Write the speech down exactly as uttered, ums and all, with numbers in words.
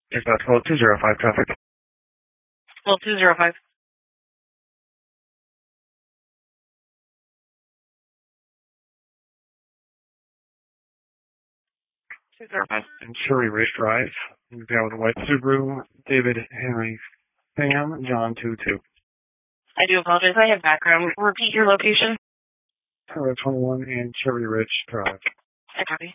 It's about twelve two zero five traffic. twelve two zero five. two zero five. And Cherry Ridge Drive. You've got with a white Subaru, David Henry Sam, John two two. I do apologize. I have background. Repeat your location. Highway twenty-one and Cherry Ridge Drive. I copy.